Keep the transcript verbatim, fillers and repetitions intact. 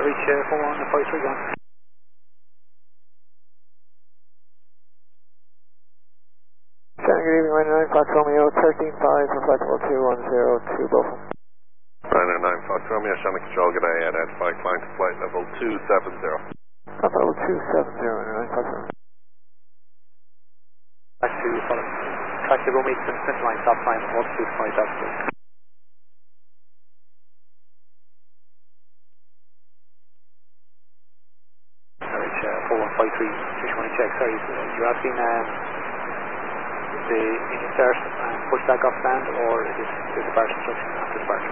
reach uh, four one five three one. Good evening, nine nine Fox Romeo, thirteen five, reflectable two one zero two, Beaufort. nine nine Fox Romeo, Shannon Control, good day, identify climb to flight level two seven zero. Flight level two seven zero, nine nine Fox Romeo. Back to follow. Track the Romeo to center line, stop line, altitude five altitude. Reach uh, four one five three, just want to check, sorry, you're asking um, the insert and push back off stand, or is it the bar instruction after the bar?